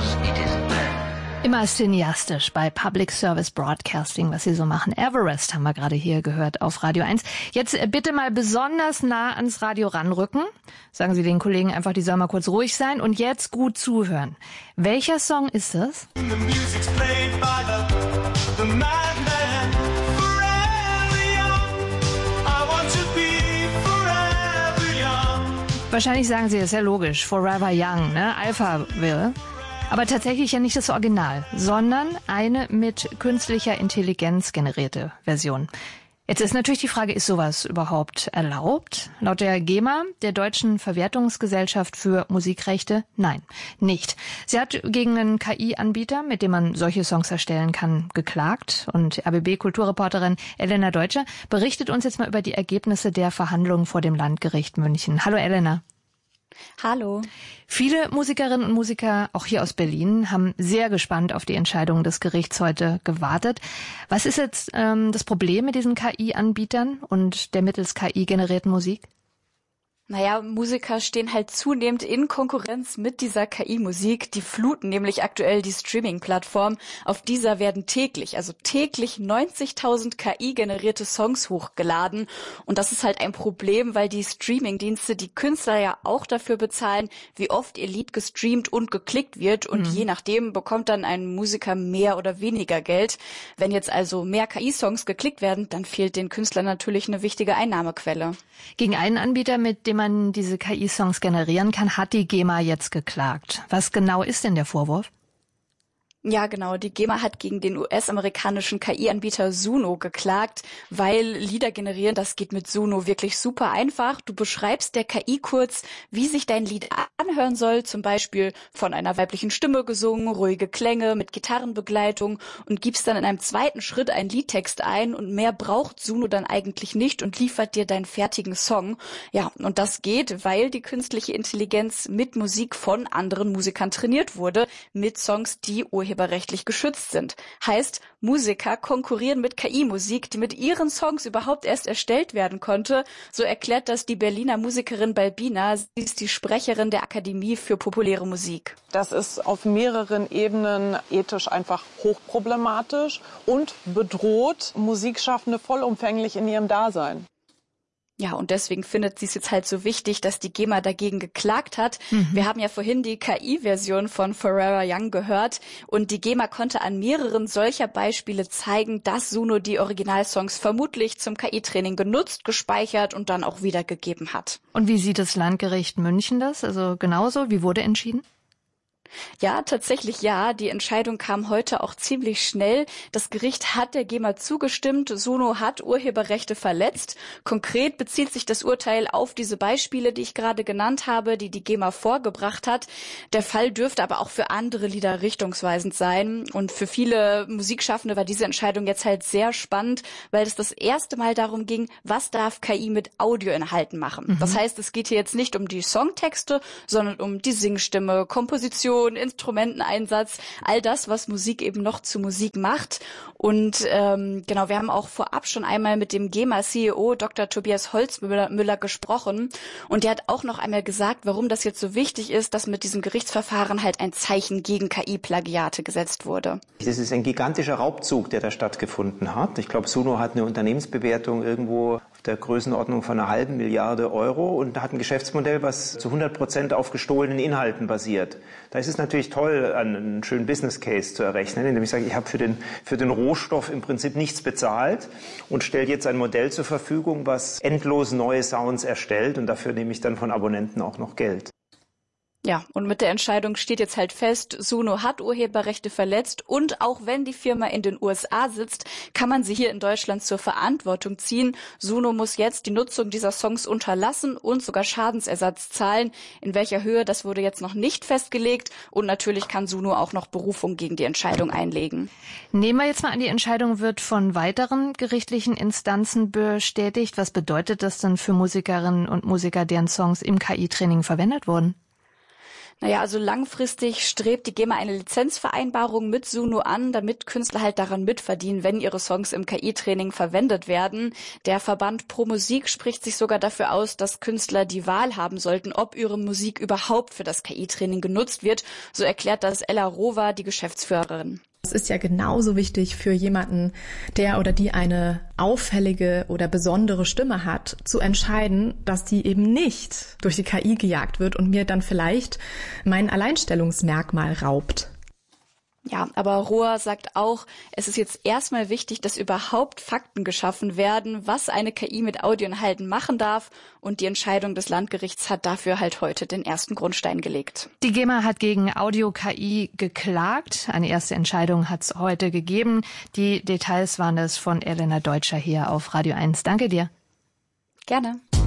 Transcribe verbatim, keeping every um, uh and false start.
Immer cineastisch bei Public Service Broadcasting, was sie so machen. Everest haben wir gerade hier gehört auf Radio eins. Jetzt bitte mal besonders nah ans Radio ranrücken. Sagen Sie den Kollegen einfach, die sollen mal kurz ruhig sein und jetzt gut zuhören. Welcher Song ist das? Wahrscheinlich sagen Sie, das ist ja logisch. Forever Young, ne? Alphaville. Aber tatsächlich ja nicht das Original, sondern eine mit künstlicher Intelligenz generierte Version. Jetzt ist natürlich die Frage, ist sowas überhaupt erlaubt? Laut der GEMA, der Deutschen Verwertungsgesellschaft für Musikrechte, nein, nicht. Sie hat gegen einen K I-Anbieter, mit dem man solche Songs erstellen kann, geklagt. Und R B B-Kulturreporterin Elena Deutscher berichtet uns jetzt mal über die Ergebnisse der Verhandlungen vor dem Landgericht München. Hallo Elena. Hallo. Viele Musikerinnen und Musiker, auch hier aus Berlin, haben sehr gespannt auf die Entscheidung des Gerichts heute gewartet. Was ist jetzt ähm, das Problem mit diesen K I-Anbietern und der mittels K I generierten Musik? Naja, Musiker stehen halt zunehmend in Konkurrenz mit dieser K I-Musik. Die fluten nämlich aktuell die Streaming-Plattform. Auf dieser werden täglich, also täglich neunzigtausend K I-generierte Songs hochgeladen. Und das ist halt ein Problem, weil die Streaming-Dienste die Künstler ja auch dafür bezahlen, wie oft ihr Lied gestreamt und geklickt wird. Und mhm. je nachdem bekommt dann ein Musiker mehr oder weniger Geld. Wenn jetzt also mehr K I-Songs geklickt werden, dann fehlt den Künstlern natürlich eine wichtige Einnahmequelle. Gegen einen Anbieter, mit dem man diese K I-Songs generieren kann, hat die GEMA jetzt geklagt. Was genau ist denn der Vorwurf? Ja, genau. Die GEMA hat gegen den U S-amerikanischen K I-Anbieter Suno geklagt, weil Lieder generieren, das geht mit Suno wirklich super einfach. Du beschreibst der K I kurz, wie sich dein Lied anhören soll, zum Beispiel von einer weiblichen Stimme gesungen, ruhige Klänge mit Gitarrenbegleitung und gibst dann in einem zweiten Schritt einen Liedtext ein und mehr braucht Suno dann eigentlich nicht und liefert dir deinen fertigen Song. Ja, und das geht, weil die künstliche Intelligenz mit Musik von anderen Musikern trainiert wurde, mit Songs, die urheberrechtlich urheberrechtlich geschützt sind. Heißt, Musiker konkurrieren mit K I-Musik, die mit ihren Songs überhaupt erst erstellt werden konnte. So erklärt das die Berliner Musikerin Balbina. Sie ist die Sprecherin der Akademie für populäre Musik. Das ist auf mehreren Ebenen ethisch einfach hochproblematisch und bedroht Musikschaffende vollumfänglich in ihrem Dasein. Ja, und deswegen findet sie es jetzt halt so wichtig, dass die GEMA dagegen geklagt hat. Mhm. Wir haben ja vorhin die K I-Version von Forever Young gehört und die GEMA konnte an mehreren solcher Beispiele zeigen, dass Suno die Originalsongs vermutlich zum K I-Training genutzt, gespeichert und dann auch wiedergegeben hat. Und wie sieht das Landgericht München das? Also genauso, wie wurde entschieden? Ja, tatsächlich ja. Die Entscheidung kam heute auch ziemlich schnell. Das Gericht hat der GEMA zugestimmt. Suno hat Urheberrechte verletzt. Konkret bezieht sich das Urteil auf diese Beispiele, die ich gerade genannt habe, die die GEMA vorgebracht hat. Der Fall dürfte aber auch für andere Lieder richtungsweisend sein. Und für viele Musikschaffende war diese Entscheidung jetzt halt sehr spannend, weil es das erste Mal darum ging, was darf K I mit Audioinhalten machen. Mhm. Das heißt, es geht hier jetzt nicht um die Songtexte, sondern um die Singstimme, Komposition, Instrumenteneinsatz, all das, was Musik eben noch zu Musik macht. Und ähm, genau, wir haben auch vorab schon einmal mit dem GEMA-C E O Doktor Tobias Holzmüller Müller gesprochen und der hat auch noch einmal gesagt, warum das jetzt so wichtig ist, dass mit diesem Gerichtsverfahren halt ein Zeichen gegen K I-Plagiate gesetzt wurde. Das ist ein gigantischer Raubzug, der da stattgefunden hat. Ich glaube, Suno hat eine Unternehmensbewertung irgendwo auf der Größenordnung von einer halben Milliarde Euro und hat ein Geschäftsmodell, was zu hundert Prozent auf gestohlenen Inhalten basiert. Da ist es natürlich toll, einen schönen Business Case zu errechnen, indem ich sage, ich habe für den, für den Rohstoff im Prinzip nichts bezahlt und stelle jetzt ein Modell zur Verfügung, was endlos neue Sounds erstellt und dafür nehme ich dann von Abonnenten auch noch Geld. Ja, und mit der Entscheidung steht jetzt halt fest, Suno hat Urheberrechte verletzt und auch wenn die Firma in den U S A sitzt, kann man sie hier in Deutschland zur Verantwortung ziehen. Suno muss jetzt die Nutzung dieser Songs unterlassen und sogar Schadensersatz zahlen. In welcher Höhe, das wurde jetzt noch nicht festgelegt und natürlich kann Suno auch noch Berufung gegen die Entscheidung einlegen. Nehmen wir jetzt mal an, die Entscheidung wird von weiteren gerichtlichen Instanzen bestätigt. Was bedeutet das denn für Musikerinnen und Musiker, deren Songs im K I-Training verwendet wurden? Naja, also langfristig strebt die GEMA eine Lizenzvereinbarung mit Suno an, damit Künstler halt daran mitverdienen, wenn ihre Songs im K I-Training verwendet werden. Der Verband Pro Musik spricht sich sogar dafür aus, dass Künstler die Wahl haben sollten, ob ihre Musik überhaupt für das K I-Training genutzt wird. So erklärt das Ella Rover, die Geschäftsführerin. Es ist ja genauso wichtig für jemanden, der oder die eine auffällige oder besondere Stimme hat, zu entscheiden, dass die eben nicht durch die K I gejagt wird und mir dann vielleicht mein Alleinstellungsmerkmal raubt. Ja, aber Rohr sagt auch, es ist jetzt erstmal wichtig, dass überhaupt Fakten geschaffen werden, was eine K I mit Audioinhalten machen darf. Und die Entscheidung des Landgerichts hat dafür halt heute den ersten Grundstein gelegt. Die GEMA hat gegen Audio-K I geklagt. Eine erste Entscheidung hat es heute gegeben. Die Details waren es von Elena Deutscher hier auf Radio eins. Danke dir. Gerne.